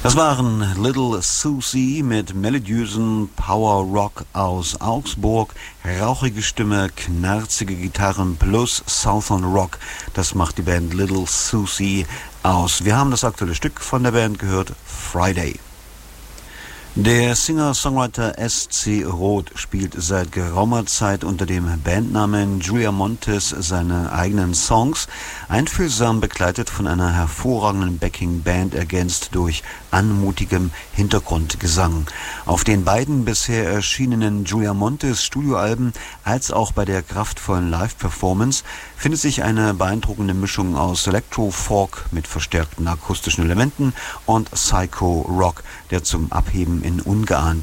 Das waren Little Susie mit melodiösen Power Rock aus Augsburg, rauchige Stimme, knarzige Gitarren plus Southern Rock. Das macht die Band Little Susie aus. Wir haben das aktuelle Stück von der Band gehört, Friday. Der Singer-Songwriter S.C. Roth spielt seit geraumer Zeit unter dem Bandnamen Julia Montes seine eigenen Songs, einfühlsam begleitet von einer hervorragenden Backing-Band, ergänzt durch anmutigem Hintergrundgesang. Auf den beiden bisher erschienenen Julia Montes Studioalben als auch bei der kraftvollen Live-Performance findet sich eine beeindruckende Mischung aus Electro-Folk mit verstärkten akustischen Elementen und Psycho-Rock, der zum Abheben in ungeahnte